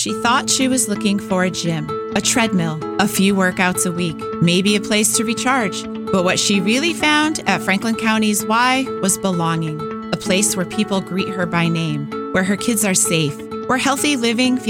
She thought she was looking for a gym, a treadmill, a few workouts a week, maybe a place to recharge. But what she really found at Franklin County's Y was belonging, a place where people greet her by name, where her kids are safe, where healthy living feels